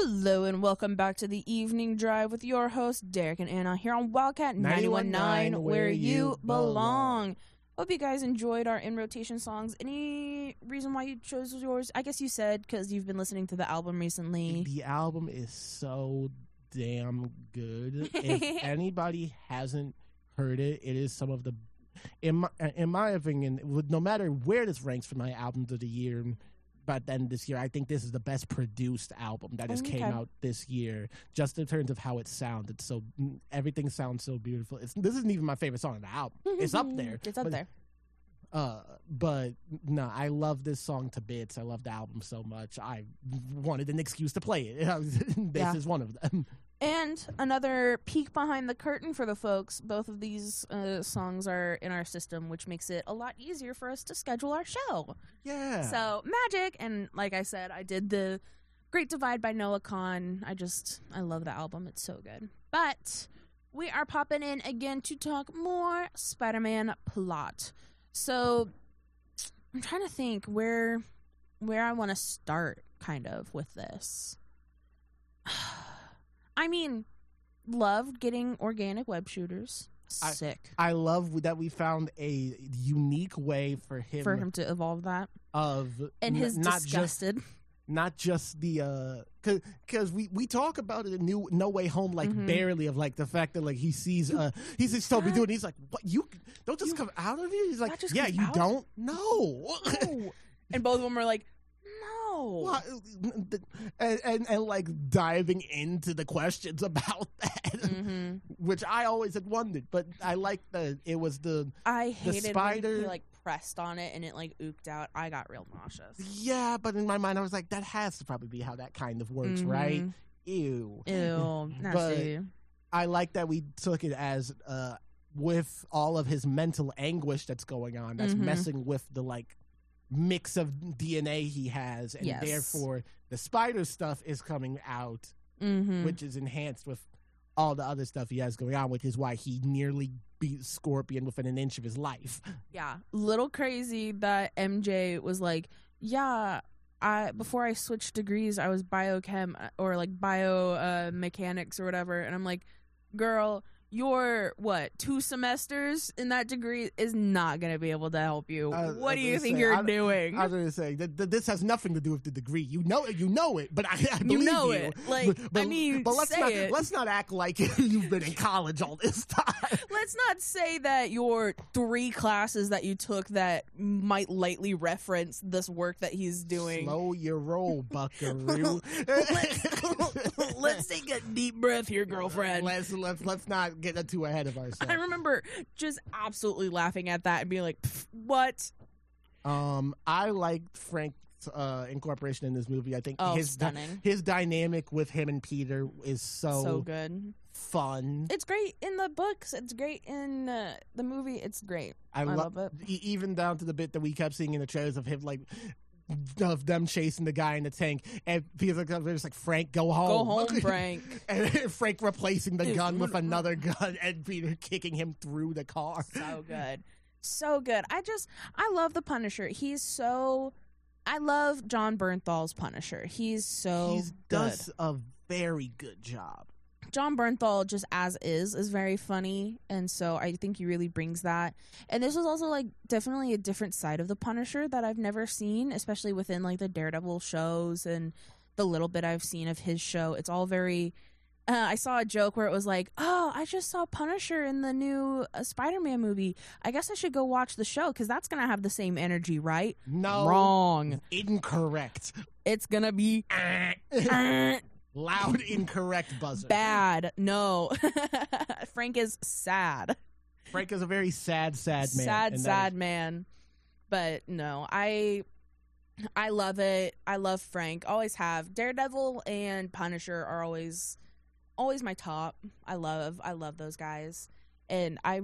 Hello and welcome back to the Evening Drive with your hosts Derek and Anna here on Wildcat 91.9 where you belong. Hope you guys enjoyed our in rotation songs. Any reason why you chose yours? I guess you said because you've been listening to the album recently. The album is so damn good. If anybody hasn't heard it, it is some of the, in my opinion, no matter where this ranks for my albums of the year, but then this year, I think this is the best produced album that has came out this year, just in terms of how it sounds. It's so, everything sounds so beautiful. This isn't even my favorite song on the album. It's up there. It's up there. But no, I love this song to bits. I love the album so much. I wanted an excuse to play it. This is one of them. And another peek behind the curtain for the folks. Both of these songs are in our system, which makes it a lot easier for us to schedule our show. Yeah. So, magic. And like I said, I did the Great Divide by Noah Kahan. I love the album. It's so good. But we are popping in again to talk more Spider-Man plot. So, I'm trying to think where I want to start kind of with this. I mean, loved getting organic web shooters. Sick. I love that we found a unique way for him to evolve that. And his disgusted. Not just the because we talk about it in No Way Home barely, of like the fact that like he sees Toby doing, he's like, what, you don't just come out of here? He's like, yeah, you out? Don't no. And both of them are like, and like diving into the questions about that, which I always had wondered. But I like that it was I hated the spider when he like pressed on it and it like ooked out. I got real nauseous. Yeah, but in my mind I was like, that has to probably be how that kind of works, right? Ew, nasty. But I like that we took it as with all of his mental anguish that's going on, that's messing with the like mix of DNA he has, and therefore the spider stuff is coming out, which is enhanced with all the other stuff he has going on, which is why he nearly beat Scorpion within an inch of his life. Yeah, little crazy that MJ was like, yeah, before I switched degrees, I was biochem or like biomechanics or whatever, and I'm like, girl, your 2 semesters in that degree is not going to be able to help you. What do you think you're doing? I was going to say that this has nothing to do with the degree. You know it, but I believe you know it. Like, but let's not act like you've been in college all this time. Let's not say that your 3 classes that you took that might lightly reference this work that he's doing. Slow your roll, buckaroo. Let's take a deep breath here, girlfriend. Let's not get too ahead of ourselves. I remember just absolutely laughing at that and being like, what? I liked Frank's incorporation in this movie. I think stunning. His dynamic with him and Peter is so good. Fun. It's great in the books. It's great in the movie. It's great. I love it. Even down to the bit that we kept seeing in the trailers of him of them chasing the guy in the tank, and Peter's like, Frank, go home. Go home, Frank. And Frank replacing the gun with another gun, and Peter kicking him through the car. So good. So good. I love the Punisher. I love John Bernthal's Punisher. He does a very good job. John Bernthal, just as is very funny, and so I think he really brings that. And this was also like definitely a different side of the Punisher that I've never seen, especially within like the Daredevil shows and the little bit I've seen of his show. It's all very I saw a joke where it was like, oh, I just saw Punisher in the new Spider-Man movie. I guess I should go watch the show because that's going to have the same energy, right? No. Wrong. Incorrect. It's going to be loud, incorrect buzzer. Bad. No. Frank is sad. Frank is a very sad man. Sad man. But no, I love it. I love Frank. Always have. Daredevil and Punisher are always my top. I love those guys. And I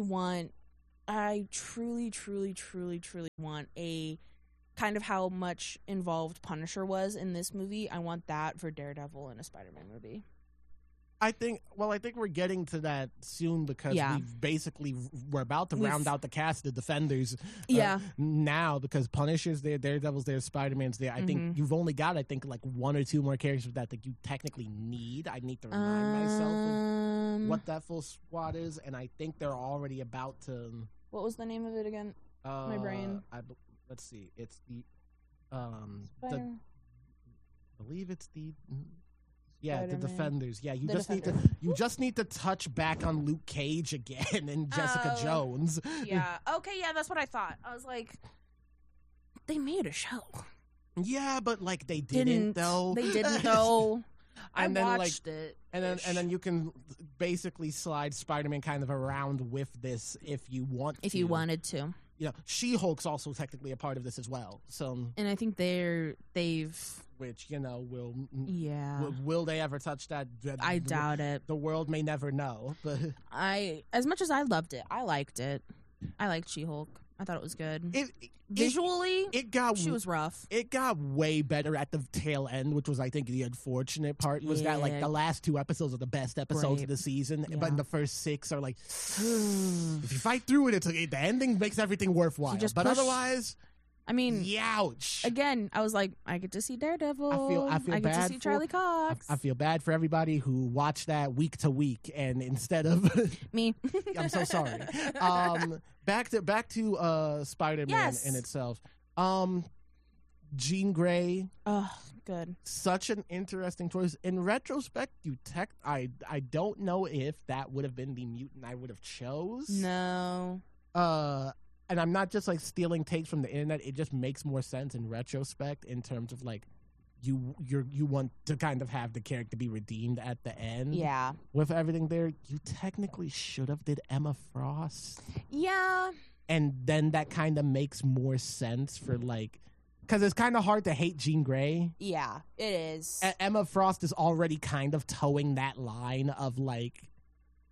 truly want a kind of how much involved Punisher was in this movie. I want that for Daredevil in a Spider-Man movie. I think we're getting to that soon because we're about to round out the cast of Defenders. Now because Punisher's there, Daredevil's there, Spider-Man's there. I think you've only got like one or two more characters that you technically need. I need to remind myself of what that full squad is, and I think they're already about to. What was the name of it again? My brain. Let's see. It's the Spider- I believe it's the. Spider-Man. The Defenders. Yeah, Defenders. you just need to touch back on Luke Cage again and Jessica Jones. Yeah. Okay, yeah, that's what I thought. I was like, they made a show. Yeah, but like they didn't though. They didn't though. I watched it. And then you can basically slide Spider-Man kind of around with this if you want to. If you wanted to. She-Hulk's also technically a part of this as well. So, and I think they've which will they ever touch that? I doubt it. The world may never know. But as much as I loved it, I liked it. I liked She-Hulk. I thought it was good. Visually, she was rough. It got way better at the tail end, which was, I think, the unfortunate part was that like the last 2 episodes are the best episodes of the season, but in the first 6 are like, if you fight through it, the ending makes everything worthwhile. Otherwise, I mean, ouch. Again, I was like, I get to see Daredevil. I feel I bad get to see Charlie Cox. I feel bad for everybody who watched that week to week, and instead of me, I'm so sorry. Back to Spider-Man in itself. Jean Grey. Oh, good. Such an interesting choice. In retrospect, I don't know if that would have been the mutant I would have chose. No. And I'm not just like stealing takes from the internet. It just makes more sense in retrospect in terms of like you want to kind of have the character be redeemed at the end. Yeah. With everything there, you technically should have did Emma Frost. Yeah. And then that kind of makes more sense for like, because it's kind of hard to hate Jean Grey. Yeah, it is. Emma Frost is already kind of towing that line of like villain ?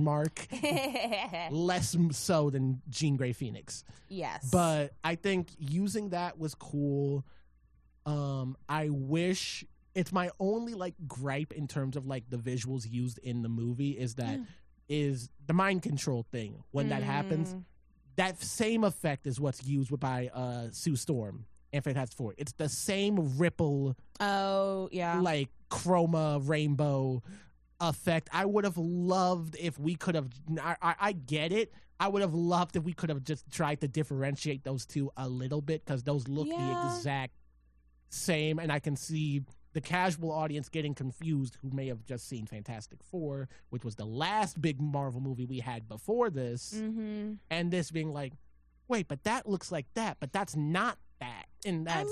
Less so than Jean Grey Phoenix. Yes. But I think using that was cool. I wish it's my only like gripe in terms of like the visuals used in the movie is that is the mind control thing. When that happens, that same effect is what's used by Sue Storm in Fantastic Four. It's the same ripple. Oh, yeah. Like chroma rainbow effect. I would have loved if we could have. I get it. I would have loved if we could have just tried to differentiate those two a little bit because those look the exact same, and I can see the casual audience getting confused who may have just seen Fantastic Four, which was the last big Marvel movie we had before this, and this being like, wait, but that looks like that, but that's not that, and that's.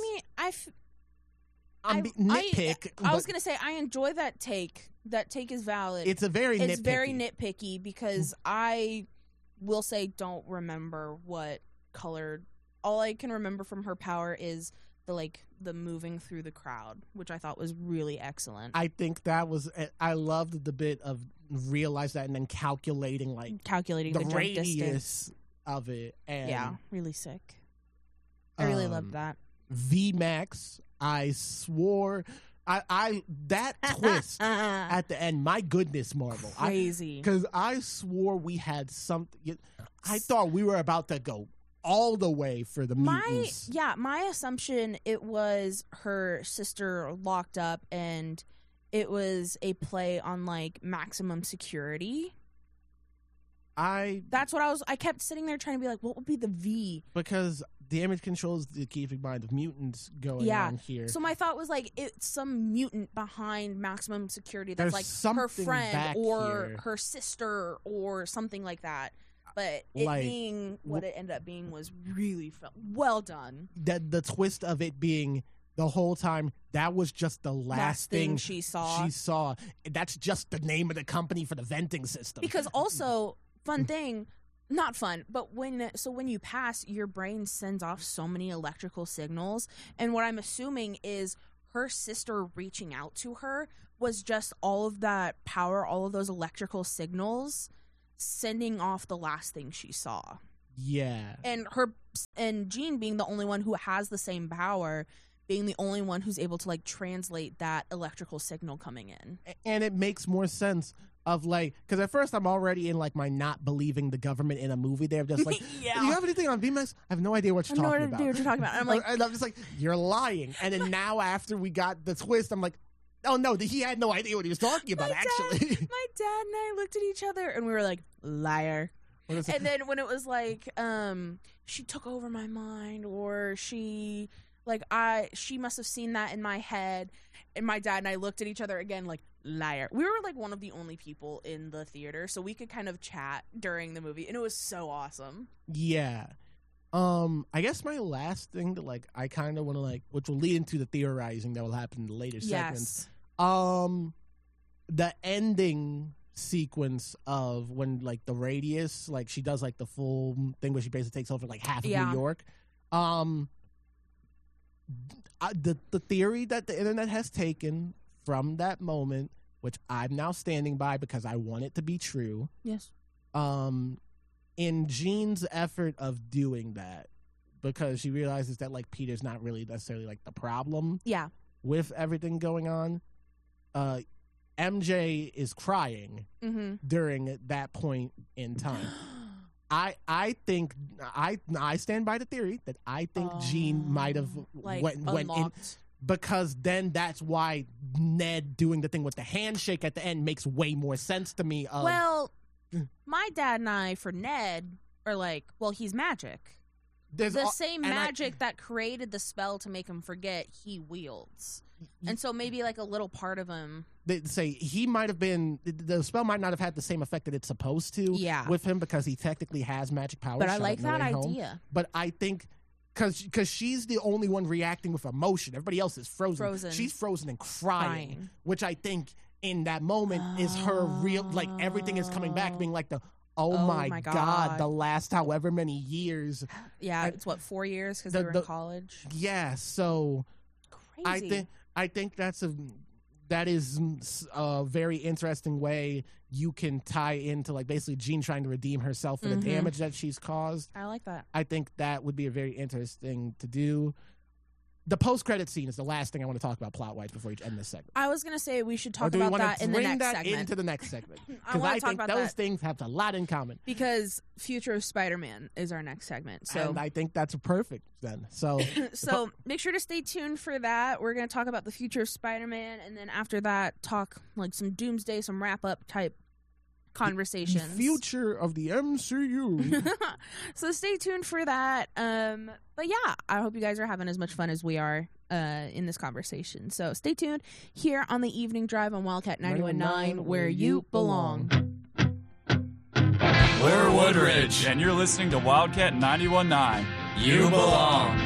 I mean, nitpick. I was gonna say I enjoy that take. That take is valid. It's very nitpicky because I will say don't remember what colored. All I can remember from her power is the moving through the crowd, which I thought was really excellent. I think that was. I loved the bit of realize that and then calculating the radius distance of it. And yeah, really sick. I really loved that. VMAX. I swore. I that twist at the end. My goodness, Marvel, crazy. Because I swore we had something. I thought we were about to go all the way for the mutants. My assumption it was her sister locked up, and it was a play on like maximum security. That's what I kept sitting there trying to be like, what would be the V? Because damage control is the keeping mind of mutants going on here. So my thought was like, it's some mutant behind maximum security that's There's like her friend back or here. her sister or something like that. But it being what it ended up being was really well done. That the twist of it being the whole time that was just the last thing she saw. That's just the name of the company for the venting system. Because also, fun thing. Not fun, but when you pass, your brain sends off so many electrical signals, and what I'm assuming is her sister reaching out to her was just all of that power, all of those electrical signals sending off the last thing she saw. Yeah. And Jean being the only one who has the same power being the only one who's able to like translate that electrical signal coming in. And it makes more sense of like, because at first I'm already in like my not believing the government in a movie. They're just like, Yeah. do you have anything on VMAX? I have no idea what you're talking about. I know what you're talking about. And I'm like, and I'm just like, you're lying. And then now after we got the twist, I'm like, oh no, he had no idea what he was talking about, actually. My dad and I looked at each other and we were like, liar. And then when it was like, she took over my mind, or she must have seen that in my head, and my dad and I looked at each other again like, liar. We were like one of the only people in the theater, so we could kind of chat during the movie, and it was so awesome. Yeah. I guess my last thing that like I kind of want to like, which will lead into the theorizing that will happen in the later segments. The ending sequence of when like the Radius, like she does like the full thing where she basically takes over like half of New York. The theory that the internet has taken from that moment, which I'm now standing by because I want it to be true. Yes. In Jean's effort of doing that, because she realizes that like Peter's not really necessarily like the problem. Yeah. With everything going on, MJ is crying during that point in time. I think I stand by the theory that I think Jean might have like went in, because then that's why Ned doing the thing with the handshake at the end makes way more sense to me. Well, my dad and I for Ned are like, well, he's magic. The same magic that created the spell to make him forget, he wields. And so maybe like a little part of him. They say he might have been, the spell might not have had the same effect that it's supposed to with him, because he technically has magic powers. But I like that idea. But I think because she's the only one reacting with emotion. Everybody else is frozen. She's frozen and crying, which I think in that moment is her real, like everything is coming back, being like oh my God, the last however many years. Yeah, it's what, 4 years because they were in college. Yeah, so crazy. I think that is a very interesting way you can tie into like basically Jean trying to redeem herself for the damage that she's caused. I like that. I think that would be a very interesting to do. The post-credit scene is the last thing I want to talk about plot-wise before we end this segment. I was going to say we should talk about that in the next segment. Bring that into the next segment. I want to talk think about those things have a lot in common. Because Future of Spider-Man is our next segment. So. And I think that's perfect then. So, so make sure to stay tuned for that. We're going to talk about the future of Spider-Man, and then after that, talk like some Doomsday, some wrap-up type conversations. The future of the MCU. So stay tuned for that. But yeah, I hope you guys are having as much fun as we are in this conversation. So stay tuned here on the Evening Drive on Wildcat 91.9, where you belong. We're Woodridge, and you're listening to Wildcat 91.9. You belong.